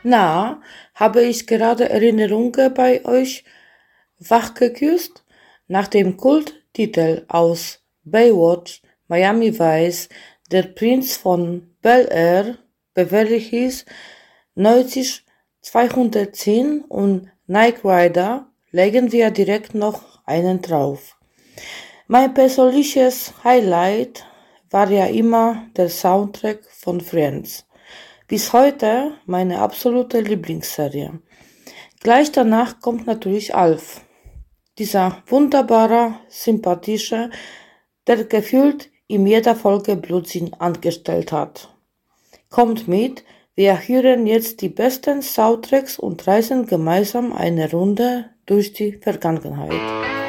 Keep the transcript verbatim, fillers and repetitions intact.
Na, habe ich gerade Erinnerungen bei euch wachgeküsst? Nach dem Kulttitel aus Baywatch, Miami Vice, Der Prinz von Bel-Air, Beverly Hills neunzig zweihundertzehn und Knight Rider legen wir direkt noch einen drauf. Mein persönliches Highlight war ja immer der Soundtrack von Friends. Bis heute meine absolute Lieblingsserie. Gleich danach kommt natürlich Alf. Dieser wunderbare, sympathische, der gefühlt in jeder Folge Blödsinn angestellt hat. Kommt mit, wir hören jetzt die besten Soundtracks und reisen gemeinsam eine Runde durch die Vergangenheit.